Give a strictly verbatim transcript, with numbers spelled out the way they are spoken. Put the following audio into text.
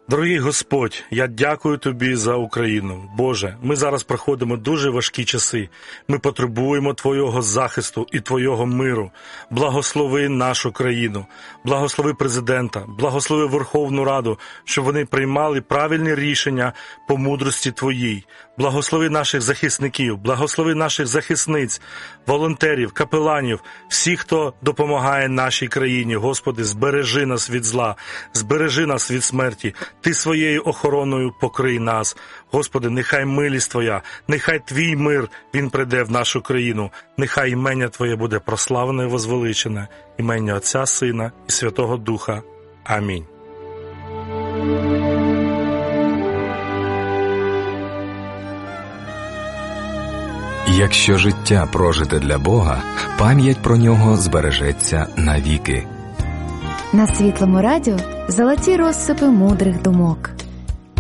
Дорогий Господь, я дякую Тобі за Україну. Боже, ми зараз проходимо дуже важкі часи. Ми потребуємо Твого захисту і Твого миру. Благослови нашу країну, благослови президента, благослови Верховну Раду, щоб вони приймали правильні рішення по мудрості Твоїй. Благослови наших захисників, благослови наших захисниць, волонтерів, капеланів, всіх, хто допомагає нашій країні. Господи, збережи нас від зла, збережи нас від смерті. Ти своєю охороною покрий нас. Господи, нехай милість Твоя, нехай Твій мир, він прийде в нашу країну. Нехай імення Твоє буде прославлене і возвеличене. Імення Отця, Сина і Святого Духа. Амінь. Якщо життя прожите для Бога, пам'ять про нього збережеться навіки. На Світлому радіо золоті розсипи мудрих думок.